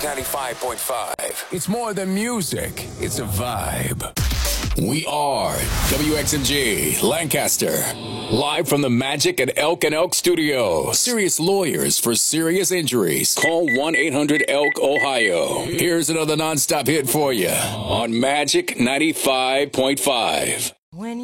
95.5. It's more than music, it's a vibe. We are WXMG Lancaster. Live from the Magic at Elk and Elk Studio. Serious lawyers for serious injuries. Call 1-800-ELK, Ohio. Here's another nonstop hit for you on Magic 95.5.